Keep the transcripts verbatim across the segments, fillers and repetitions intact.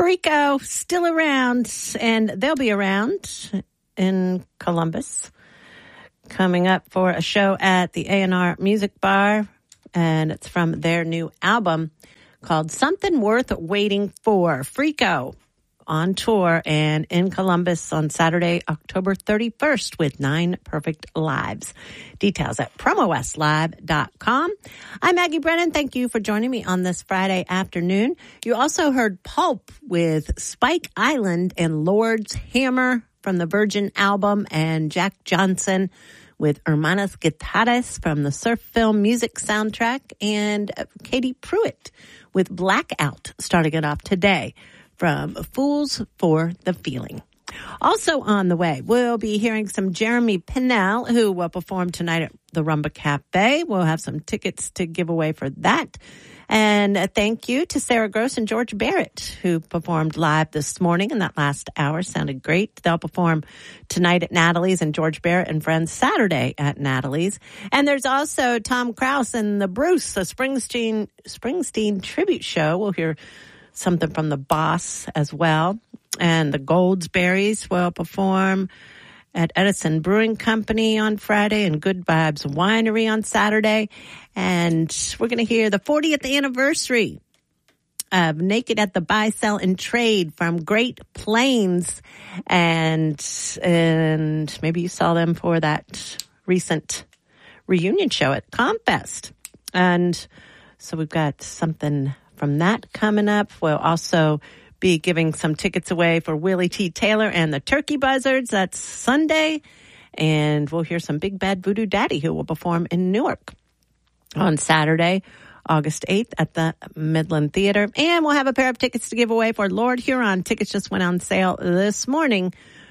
Freako still around, and they'll be around in Columbus. Coming up for a show at the A and R Music Bar, and it's from their new album called Something Worth Waiting For. Freako on tour and in Columbus on Saturday, October thirty-first with Nine Perfect Lives. Details at promo west live dot com. I'm Maggie Brennan. Thank you for joining me on this Friday afternoon. You also heard Pulp with Spike Island and Lord's Hammer from the Virgin album, and Jack Johnson with Hermanas Guitares from the Surf Film Music soundtrack, and Katie Pruitt with Blackout starting it off today from Fools for the Feeling. Also on the way, we'll be hearing some Jeremy Pinnell, who will perform tonight at the Rumba Cafe. We'll have some tickets to give away for that. And a thank you to Sarah Gross and George Barrett, who performed live this morning in that last hour. Sounded great. They'll perform tonight at Natalie's, and George Barrett and Friends Saturday at Natalie's. And there's also Tom Krause and the Bruce, a Springsteen, Springsteen tribute show. We'll hear something from the Boss as well. And the Goldsberries will perform at Edison Brewing Company on Friday and Good Vibes Winery on Saturday. And we're going to hear the fortieth anniversary of Naked at the Buy, Sell, and Trade from Great Plains. And, and maybe you saw them for that recent reunion show at Comfest. And so we've got something from that coming up. We'll also be giving some tickets away for Willie T. Taylor and the Turkey Buzzards. That's Sunday. And we'll hear some Big Bad Voodoo Daddy, who will perform in Newark on Saturday, August eighth at the Midland Theater. And we'll have a pair of tickets to give away for Lord Huron. Tickets just went on sale this morning.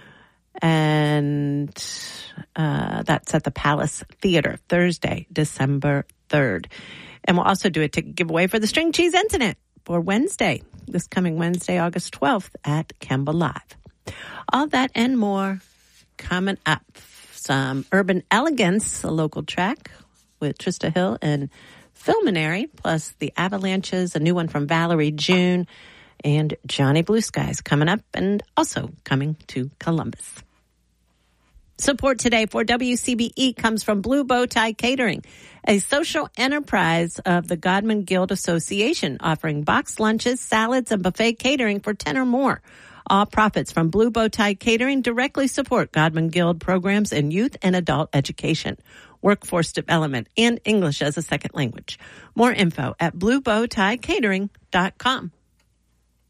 And uh, that's at the Palace Theater, Thursday, December third. And we'll also do a ticket giveaway for the String Cheese Incident for Wednesday, this coming Wednesday, August twelfth at Kemba Live. All that and more coming up. Some Urban Elegance, a local track with Trista Hill and Filminary, plus the Avalanches, a new one from Valerie June, and Johnny Blue Skies coming up, and also coming to Columbus. Support today for W C B E comes from Blue Bow Tie Catering, a social enterprise of the Godman Guild Association, offering boxed lunches, salads, and buffet catering for ten or more. All profits from Blue Bow Tie Catering directly support Godman Guild programs in youth and adult education, workforce development, and English as a second language. More info at blue bow tie catering dot com.